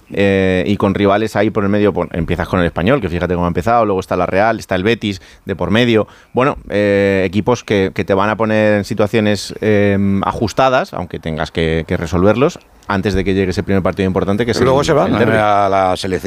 y con rivales ahí por el medio. Empiezas con el Español, que fíjate cómo ha empezado, luego está la Real, está el Betis de por medio. Bueno, equipos que te van a poner en situaciones ajustadas, aunque tengas que resolverlos antes de que llegue ese primer partido importante, que es luego se van el derbi. a la selección